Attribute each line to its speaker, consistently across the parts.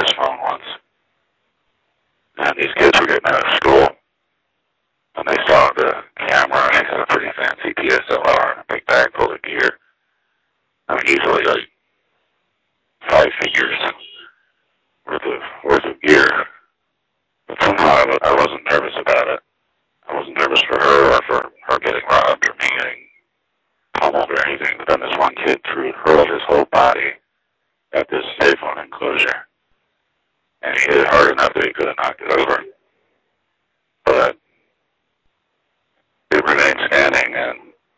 Speaker 1: his phone once. And these kids were getting out of school. And they saw the camera, and he had a pretty fancy DSLR and a big bag full of gear. I mean, easily like 5 figures worth of gear. But somehow I wasn't nervous about it. I wasn't nervous for her or for her getting robbed or me getting pummeled or anything. But then this one kid hurled his whole body at this payphone enclosure. And he hit it hard enough that he could have knocked it over. But it remained standing, and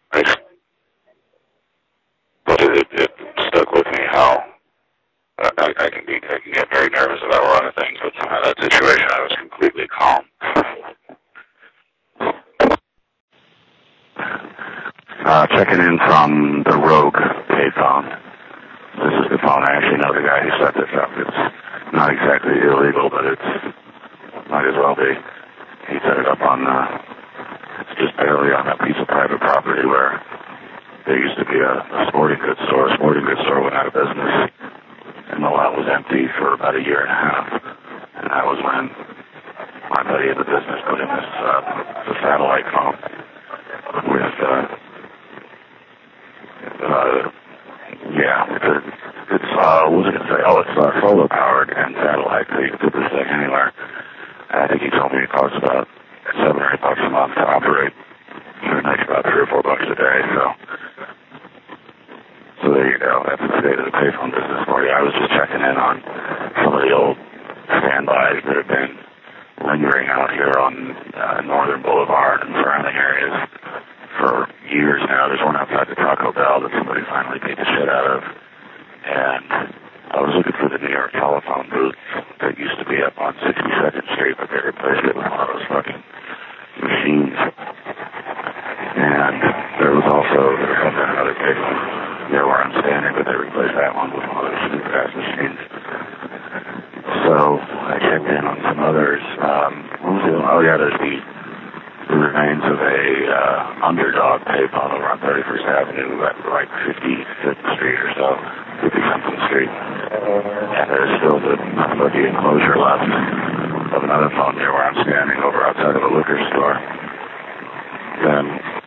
Speaker 1: it stuck with me how I can get very nervous about a lot of things, but somehow that situation I was completely calm.
Speaker 2: Checking in from the Rogue payphone. This is the phone. I actually know the guy who set this up. It's not exactly illegal, but it might as well be. He set it up on, it's just barely on a piece of private property where there used to be a sporting goods store. A sporting goods store went out of business, and the lot was empty for about a year and a half. And that was when my buddy in the business put in this the satellite phone with, what was I going to say? Oh, it's solar powered and satellite, so you can put this thing anywhere. And I think he told me it costs about $7 or $8 a month to operate. So it makes about $3 or $4 a day. So there you go. That's the state of the payphone business for you. I was just checking in on some of the old standbys that have been lingering out here on Northern Boulevard and surrounding areas for years now. There's one outside the Taco Bell that somebody finally beat the shit out of. And I was looking for the New York telephone booth that used to be up on 62nd Street, but they replaced it with one of those fucking machines. And there was another payphone near where I'm standing, but they replaced that one with one of those super fast machines. So I checked in on some others. What was the other? Oh yeah, there's the remains of a Underdog payphone over on 31st Avenue at like 55th Street or so, 50-something Street. And there's still nothing but the enclosure left of another phone near where I'm standing over outside of a liquor store. Then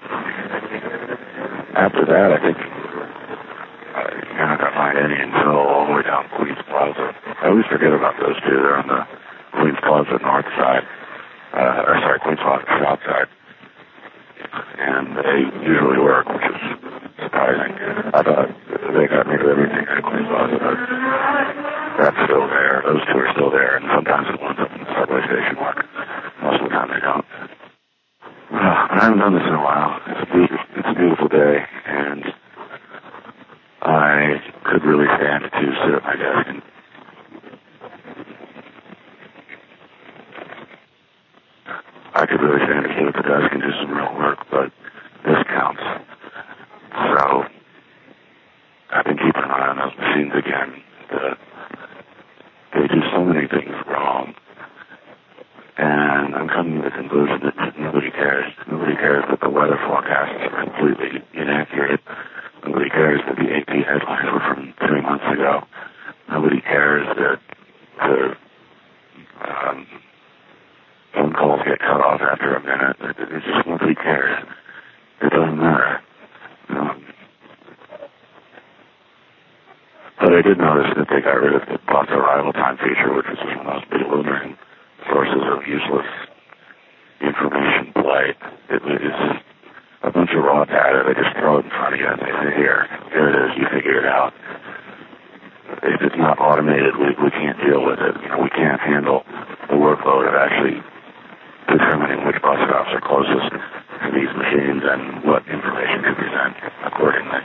Speaker 2: after that, I think you're not going to find any until all the way down Queens Plaza. I always forget about those two. They're on the Queens Plaza north side. Queens Plaza south side. And they usually work, which is surprising. I thought they got rid of everything at Queens Plaza, but that's still there. Those two are still there, and sometimes it winds up in the subway station work. Most of the time they don't. I haven't done this in a while. It's a beautiful day, and I could really stand to sit at my desk and do some real work, but this counts. So I've been keeping an eye on those machines again. They do so many things wrong, and I'm coming to the conclusion that nobody cares. Nobody cares that the weather forecasts are completely inaccurate. Nobody cares that the AP headlines were from 3 months ago. Nobody cares that the phone calls get cut off after a minute. It just nobody cares. It doesn't matter. But I did notice that they got rid of the bus arrival time feature, which was one of the most bewildering sources of useless information play. It was a bunch of raw data. They just throw it in front of you and they say, here it is, you figure it out. If it's not automated, we can't deal with it. We can't handle the workload of actually determining which bus stops are closest to these machines and what information to present accordingly.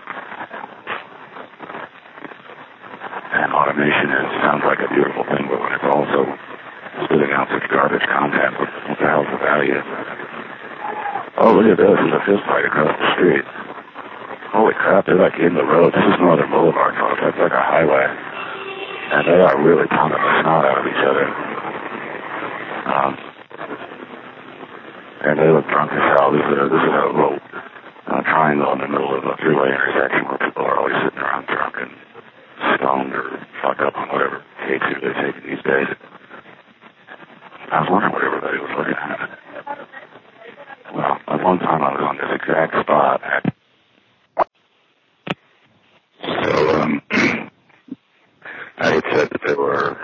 Speaker 2: And automation sounds like a beautiful thing, but when it's also spitting out such garbage content, what the hell's the value? Oh, look at this. There's a fist fight across the street. Holy crap, they're like in the road. This is Northern Boulevard, folks. That's like a highway. And they are really pounding the snot out of each other. And they look drunk as hell. This is a little triangle in the middle of a three-way intersection where people are always sitting around drunk and stoned or fucked up on whatever K2 they're taking these days. one time I was on this exact spot. I had said that there were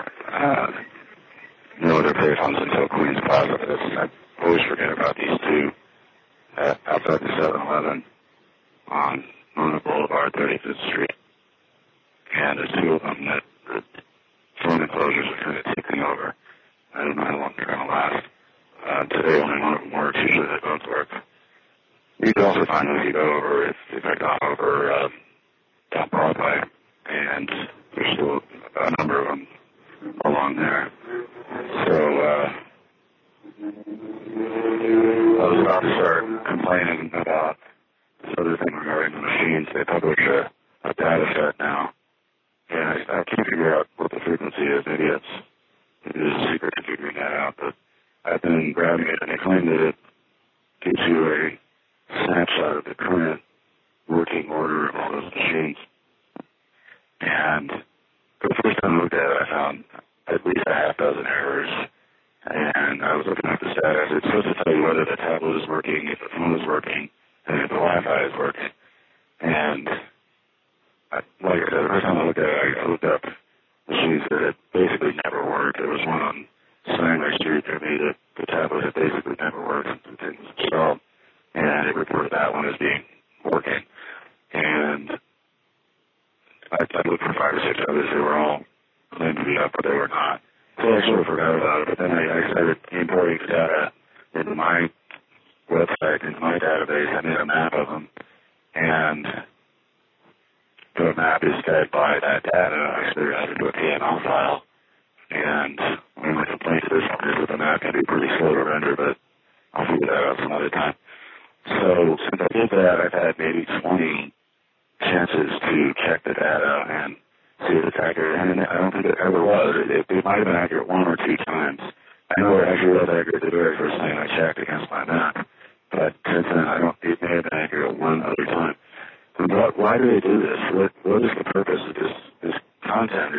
Speaker 2: no other payphones until Queens Plaza. I always forget about these two outside the 7-Eleven on Luna Boulevard, 35th Street. And there's two of them that the phone enclosures are kind of ticking over. I don't know how long they're going to last. Today only one of them works. Usually they both work. You can also find them if you go over, if I got over down Broadway. And there's still a number of them along there. So I was about to start complaining about this other thing regarding the machines. They publish a data set now. And I can't figure out what the frequency is. Maybe there's a secret to figuring that out. But I've been grabbing it, and they claim that it gives you a snapshot of the current working order of all those machines. And the first time I looked at it, I found at least a half dozen errors. And I was looking at the status. It's supposed to tell you whether the tablet is working, if the phone is working, and if the Wi-Fi is working. And like I said, the first time I looked at it, I looked up machines that had basically never worked. There was one on Steinway Street near me that the tablet had basically never worked and things installed. And it reported that one as being working. And I looked for 5 or 6 others. They were all claimed to be up, but they were not. So I sort of forgot about it. But then I started importing data into my website, into my database. I made a map of them. And the map is fed by that data. I cleared out into a KML file. And one of my complaints to this one is that the map can be pretty slow to render, but I'll figure that out some other time. So since I did that, I've had maybe 20 chances to check the data and see if it's accurate. And I don't think it ever was. It might have been accurate 1 or 2 times. I know it actually was accurate the very first time I checked against my map. But since then, it may have been accurate 1 other time. But why do they do this? What is the purpose of this content?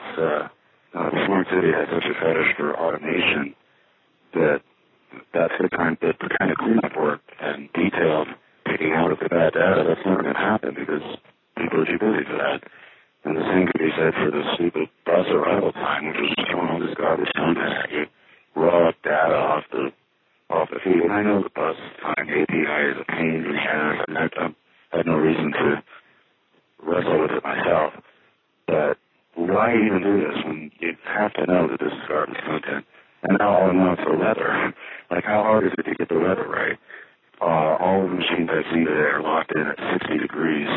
Speaker 2: The Smart City has such a fetish for automation that's the kind of cleanup work and detailed picking out of the bad data. That's never going to happen because people are too busy for that. And the same could be said for the stupid bus arrival time, which was just throwing all this garbage content at you, raw data off the feed. And I know the bus time API is a pain in the ass, and I had no reason to wrestle with it myself. But why even do this when you have to know that this is garbage content? And now all I know it's the weather. Like, how hard is it to get the weather right? All the machines I see today are locked in at 60 degrees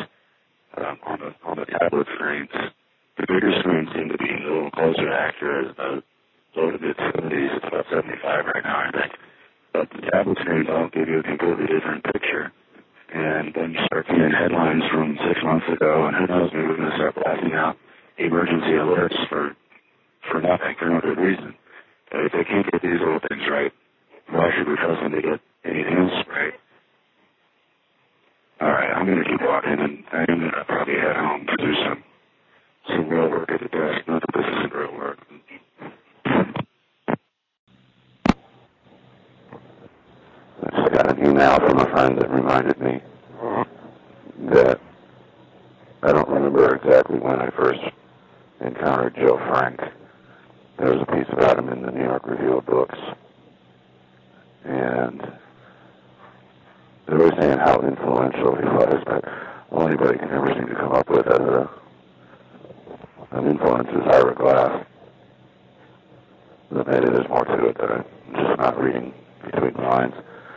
Speaker 2: on the tablet screens. The bigger screens seem to be a little closer to accurate. Low to mid-70s. It's about 75 right now, I think. But the tablet screens all give you a completely different picture. And then you start seeing headlines from 6 months ago, and who knows, maybe we're going to start blasting out emergency alerts for nothing, for no good reason. But if they can't get these little things right, why should we trust them to get anything else right? All right, I'm going to keep walking, and I'm going to probably head home to do some real work at the desk. Not that this isn't real work. I just got an email from a friend that reminded me that I don't remember exactly when I first encountered Joe Frank. There was a piece about him in the New York Review of Books, and they were saying how influential he was, but all anybody can ever seem to come up with as an influence is Ira Glass. But maybe there's more to it that I'm just not reading between the lines.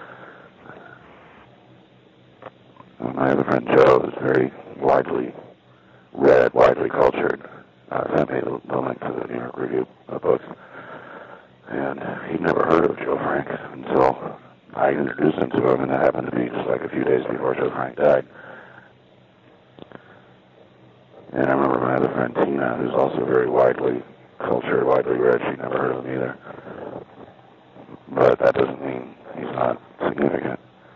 Speaker 2: My other friend Joe is very widely read, widely cultured. Sent me the link to the New York Review of Books. And he'd never heard of Joe Frank until I introduced him to him, and that happened to be just like a few days before Joe Frank died. And I remember my other friend Tina, who's also very widely cultured, widely read, she never heard of him either. But that doesn't mean he's not significant.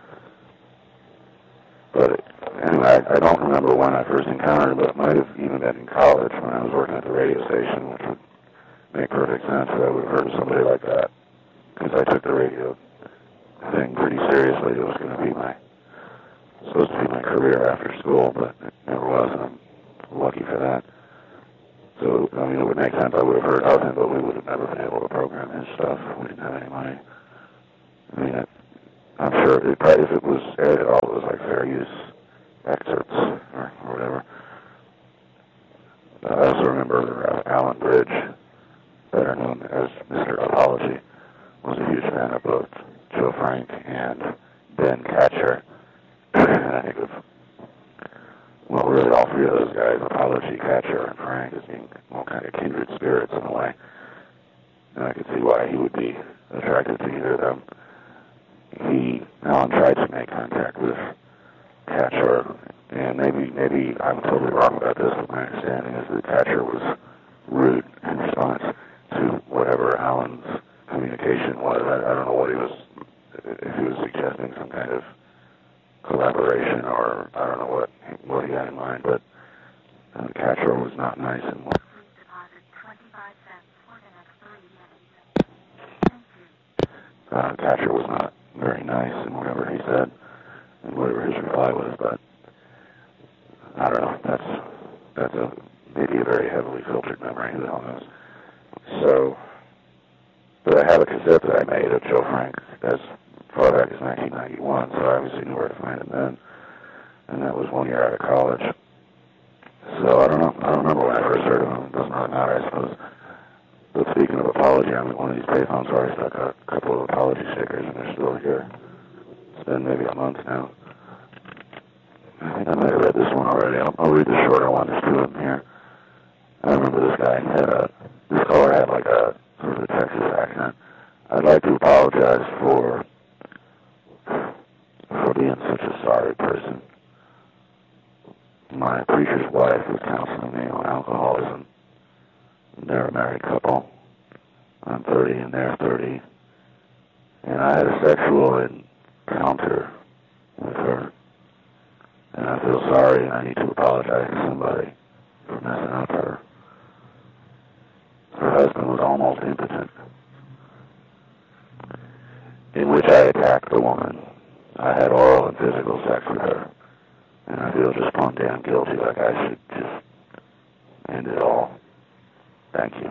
Speaker 2: But anyway, I don't remember when I first encountered him, but it might have even been in college when I was working at the radio station, which would make perfect sense that I would have heard of somebody like that, because I took the radio thing pretty seriously. It was going to be supposed to be my career after school, but it never was, and I'm lucky for that. So, I mean, it would make sense I would have heard of him, but we would have never been able to program his stuff. We didn't have any money. I mean, I'm sure if it was aired at all, it was like fair use excerpts or whatever. I also remember Alan Bridge, better known as Mr. Apology, was a huge fan of both Joe Frank and Ben Catcher. And I think of, well, really all three of those guys, Apology, Catcher, and Frank, as being all kind of kindred spirits in a way. And I could see why he would be attracted to either of them. Alan tried to make contact with Catcher, and maybe I'm totally wrong about this, but my understanding is that Catcher was rude in response to whatever Alan's communication was. I don't know what if he was suggesting some kind of collaboration, or I don't know what he had in mind, but Catcher was not nice and Catcher was not very nice in whatever he said and whatever his reply was, but I don't know. That's maybe a very heavily filtered memory. Who the hell knows? So, but I have a cassette that I made of Joe Frank as far back as 1991, so I obviously knew where to find him then, and that was 1 year out of college. So I don't know. I don't remember when I first heard of him. It doesn't really matter, I suppose. But speaking of apology, I'm at one of these payphones where I stuck a couple of apology stickers, and they're still here. It's been maybe a month now. I think I might have read this one already. I'll read the shorter one. There's two of them here. I remember this guy this caller had like a sort of a Texas accent. I'd like to apologize for being such a sorry person. My preacher's wife was counseling me on alcoholism. They're a married couple. I'm 30 and they're 30. And I had a sexual encounter with her. And I feel sorry and I need to apologize to somebody for messing up her. Her husband was almost impotent. In which I attacked the woman. I had oral and physical sex with her. And I feel just plumb damn guilty, like I should just end it all. Thank you.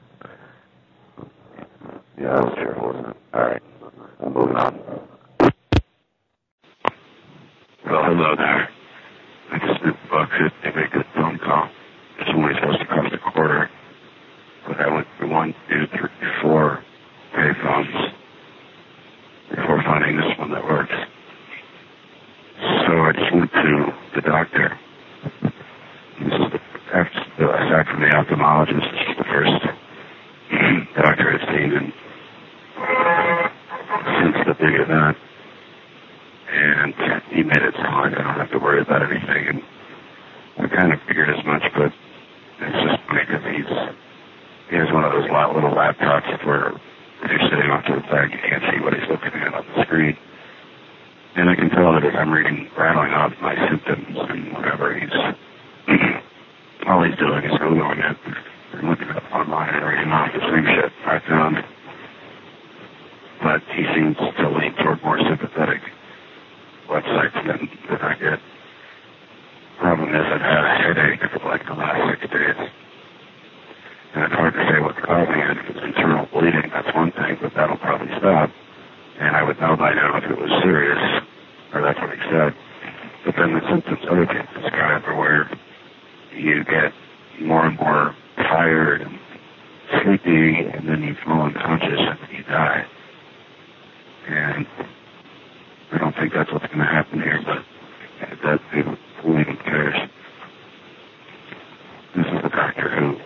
Speaker 2: Yeah, that was cheerful, wasn't it? All right. I'm moving on. Well, hello there. I just did Buckhead to make a phone call. It's only supposed to cost a quarter. But I went through 1, 2, 3, 4 payphones before finding this one that works. So I just went to the doctor. This is aside from the ophthalmologist, this is the first doctor I've seen since the big event. And he made it sound like I don't have to worry about anything. And I kind of figured as much, but it's just funny because he has one of those little laptops where if you're sitting off to the side, you can't see what he's looking at on the screen. And I can tell that as I'm rattling off my symptoms and whatever, all he's doing is Googling it and looking up online and reading off the same shit I found. But he seems to lean toward more sympathetic websites than I get. Problem is, I've had a headache for like the last 6 days. And it's hard to say what's causing it. If it's internal bleeding, that's one thing, but that'll probably stop. And I would know by now if it was serious, or that's what he said. But then the symptoms other people describe are where you get more and more tired and sleepy, and then you fall unconscious and then you die. And I don't think that's what's going to happen here, but who even cares? This is the doctor who,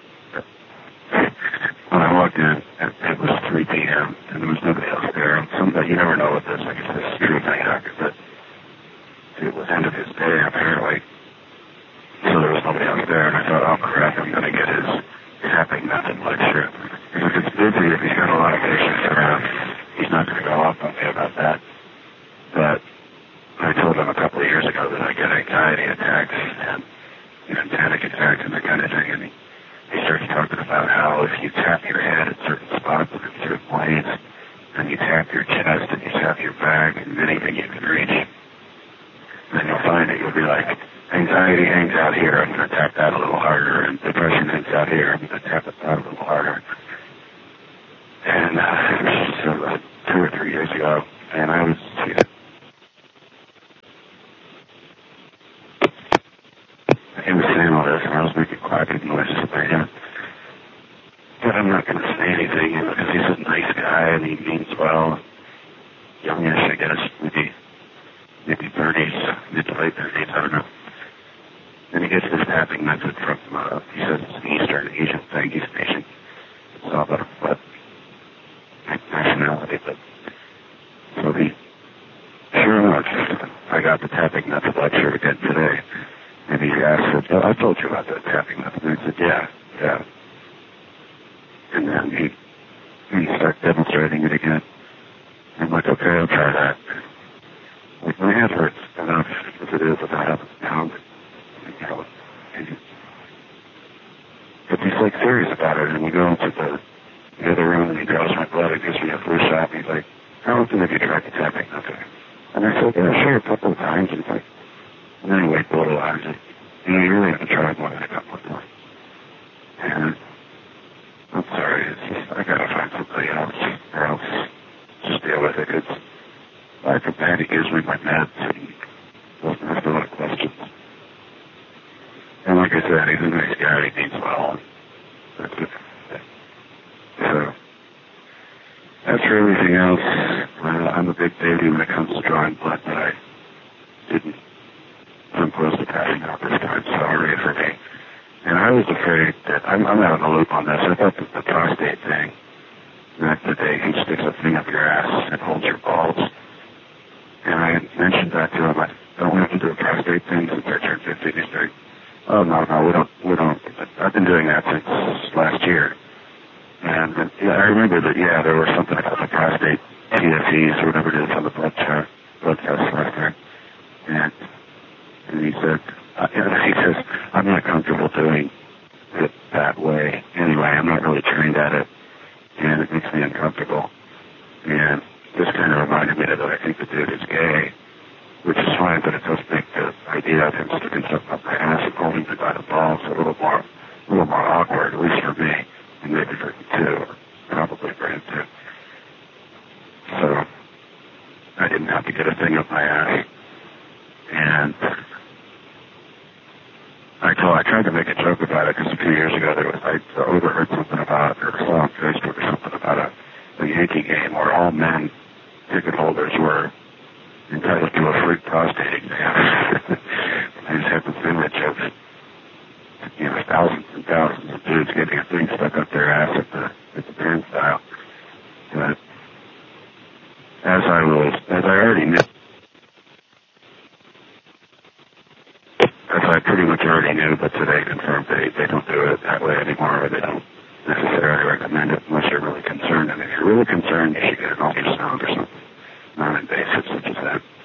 Speaker 2: when I walked in, it was 3 p.m., and there was nobody else there. You never know with this, I guess this is true thing, doctor, but it was end of his day, apparently. So there was nobody else there, and I thought, oh crap, I'm going to get his tapping method lecture. Because if it's busy, if he's got a lot of patients around, he's not going to go off on me about that. But I told him a couple of years ago that I get anxiety attacks and panic attacks and that kind of thing, and he started talking about how if you tap your head at certain spots and in certain ways, and you tap your chest and you tap your back and anything you can reach, then you'll find that you'll be like, anxiety hangs out here, I'm going to tap that a little harder, and depression hangs out here, I'm going to tap that a little harder. And it was just 2 or 3 years ago, and I was, he was saying all this, and I was making quacking noises in my head. But I'm not going to say anything, because he's a nice guy, and he means well. Youngish, I guess, maybe 30s, mid to late 30s, I don't know. And he gets this tapping method from, he says it's an Eastern Asian thing, he's an Asian. It's all about what nationality, but so sure enough, I got the tapping method lecture again today. And he asked, I told you about the tapping method. And I said, yeah. And then he started demonstrating it again. I'm like, okay, I'll try that. Like, my head hurts enough as it is without having a pound. But he's like serious about it, and we go into the other room, and he draws my blood, and gives me a flu shot, and he's like, how often have you tried the tapping method? And I said, yeah, sure, a couple of times. And he's like, and then he waited a little while, and he's like, you really haven't tried more than a couple of times. And I'm sorry, it's just, I gotta find somebody else, or else just deal with it. It's like a bad, he gives me my meds, and doesn't ask a lot of questions. And like I said, he's a nice guy, he means well. That's it. So, as for everything else, I'm a big baby when it comes to drawing blood, but I didn't come close to passing out this time, sorry for me. And I was afraid that, I'm out of the loop on this, I thought that the prostate thing, that he sticks a thing up your ass and holds your balls. And I mentioned that to him, I don't want to do a prostate thing since I turned 50. He's like, oh, no, we don't. I've been doing that since last year. And I remember that, there was something about the prostate TSEs or whatever it is on the blood test last time. And he said, I'm not comfortable doing it that way. Anyway, I'm not really trained at it, and it makes me uncomfortable. And this kind of reminded me that I think the dude is gay, which is fine, but it does make the idea of him sticking something up my ass and holding me by the balls a little more awkward, at least for me, and maybe for him too, or probably for him too. So I didn't have to get a thing up my ass. And I tried to make a joke about it because a few years ago I overheard something about, or saw on Facebook or something about a Yankee game where all men ticket holders were entitled to a free prostate exam. I just had this image of thousands and thousands of dudes getting a thing stuck up their ass at the turnstile. But as I pretty much already knew, but today confirmed they don't do it that way anymore, or they don't necessarily recommend it unless you're really concerned. And if you're really concerned, you should get an ultrasound or something non-invasive such as that.